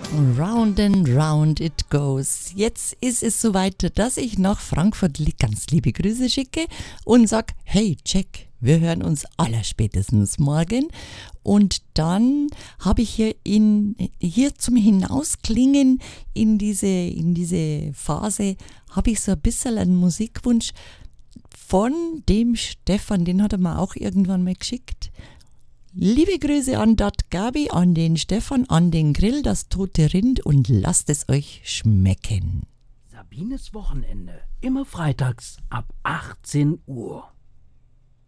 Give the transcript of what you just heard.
Round and round it goes. Jetzt ist es soweit, dass ich nach Frankfurt ganz liebe Grüße schicke und sag, hey Jack, wir hören uns allerspätestens morgen. Und dann habe ich hier zum Hinausklingen in diese Phase, habe ich so ein bisschen einen Musikwunsch von dem Stefan, den hat er mir auch irgendwann mal geschickt. Liebe Grüße an Dat Gabi, an den Stefan, an den Grill, das tote Rind und lasst es euch schmecken. Sabines Wochenende, immer freitags ab 18 Uhr.